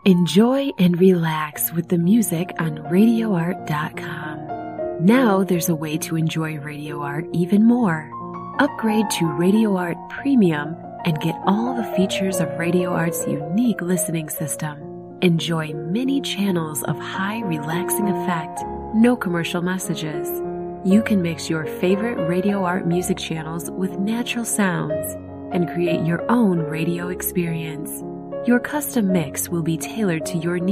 Enjoy and relax with the music on RadioArt.com. Now there's a way to enjoy Radio Art even more. Upgrade to Radio Art Premium and get all the features of Radio Art's unique listening system. Enjoy many channels of high relaxing effect, no commercial messages. You can mix your favorite Radio Art music channels with natural sounds and create your own radio experience. Your custom mix will be tailored to your needs.